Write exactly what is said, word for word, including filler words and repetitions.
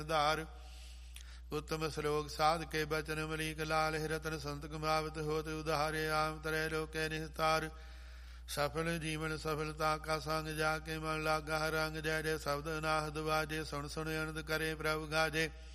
ਧਾਰ। ਉੱਤਮ ਸਲੋਕ ਸਾਧ ਕੇ ਬਚਨ ਮਲੀਕ ਲਾਲ ਰਤਨ ਸੰਤ ਕਮਾਵਤ ਹੋਤ ਉਧਾਰੇ ਆਮ ਤਰੇ ਲੋਕੇ ਨਿਸਤਾਰ। ਸਫਲ ਜੀਵਨ ਸਫਲਤਾ ਕਾ ਸੰਗ ਜਾ ਕੇ ਮਨ ਲਾਗਾ ਰੰਗ ਜੈ ਜੈ ਸ਼ਬਦ ਨਾਹਦ ਵਾਜੇ ਸੁਣ ਸੁਣ ਅਨੰਦ ਕਰੇ ਪ੍ਰਭ ਗਾਜੇ।